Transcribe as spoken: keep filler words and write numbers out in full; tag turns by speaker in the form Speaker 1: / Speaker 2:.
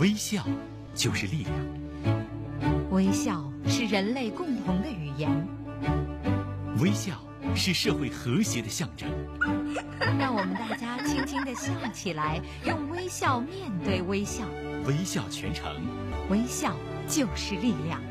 Speaker 1: 微笑就是力量，
Speaker 2: 微笑是人类共同的语言，
Speaker 1: 微笑是社会和谐的象征。
Speaker 2: 让我们大家轻轻地笑起来，用微笑面对微笑，
Speaker 1: 微笑全程，
Speaker 2: 微笑就是力量。